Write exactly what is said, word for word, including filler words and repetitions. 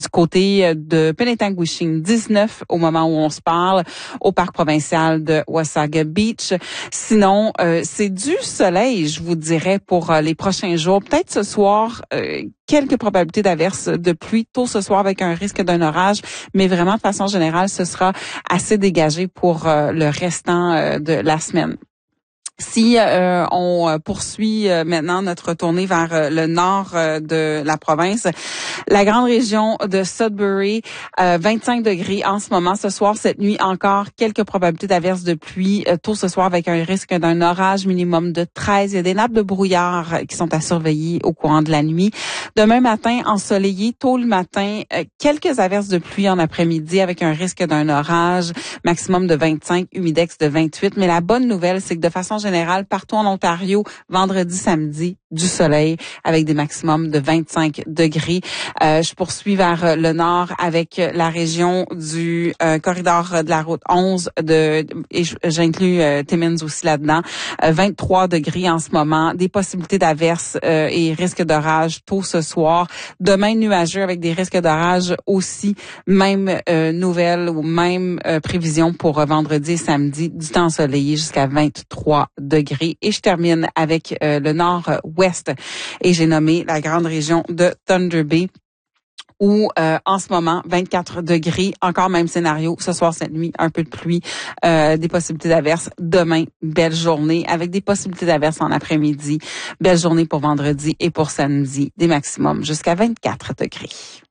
Du côté de Penetanguishene, dix-neuf au moment où on se parle, au parc provincial de Wasaga Beach. Sinon, euh, c'est du soleil, je vous dirais, pour euh, les prochains jours. Peut-être ce soir, euh, quelques probabilités d'averses de pluie tôt ce soir avec un risque d'un orage, mais vraiment, de façon générale, ce sera assez dégagé pour euh, le restant euh, de la semaine. Si euh, on poursuit euh, maintenant notre tournée vers euh, le nord euh, de la province, la grande région de Sudbury, euh, vingt-cinq degrés en ce moment. Ce soir, cette nuit, encore quelques probabilités d'averses de pluie euh, tôt ce soir avec un risque d'un orage minimum de treize. Il y a des nappes de brouillard qui sont à surveiller au courant de la nuit. Demain matin, ensoleillé, tôt le matin, euh, quelques averses de pluie en après-midi avec un risque d'un orage, maximum de vingt-cinq, humidex de vingt-huit. Mais la bonne nouvelle, c'est que de façon générale, partout en Ontario, vendredi, samedi, du soleil avec des maximums de vingt-cinq degrés. Euh, je poursuis vers le nord avec la région du euh, corridor de la route onze de et j'inclus euh, Timmins aussi là-dedans. Euh, vingt-trois degrés en ce moment, des possibilités d'averses euh, et risques d'orage tôt ce soir. Demain nuageux avec des risques d'orage aussi. Même euh, nouvelle ou même euh, prévision pour euh, vendredi et samedi, du temps ensoleillé jusqu'à vingt-trois degrés. Et je termine avec euh, le nord-ouest et j'ai nommé la grande région de Thunder Bay où euh, en ce moment vingt-quatre degrés, encore même scénario, ce soir, cette nuit, un peu de pluie, euh, des possibilités d'averses. Demain, belle journée avec des possibilités d'averses en après-midi. Belle journée pour vendredi et pour samedi, des maximums jusqu'à vingt-quatre degrés.